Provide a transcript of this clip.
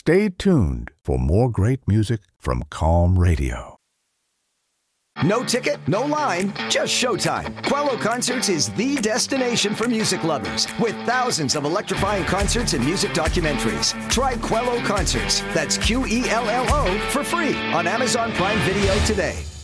Stay tuned for more great music from Calm Radio. No ticket, no line, just showtime. Quello Concerts is the destination for music lovers with thousands of electrifying concerts and music documentaries. Try Quello Concerts, that's Quello, for free on Amazon Prime Video today.